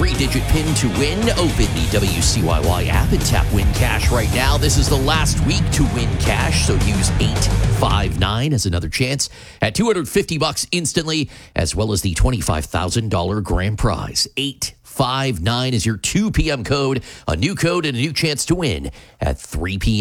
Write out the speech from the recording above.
three-digit pin to win. Open the WCYY app and tap Win Cash right now. This is the last week to win cash, so use 859 as another chance at $250 instantly, as well as the $25,000 grand prize. 859 is your 2 p.m. code, a new code and a new chance to win at 3 p.m.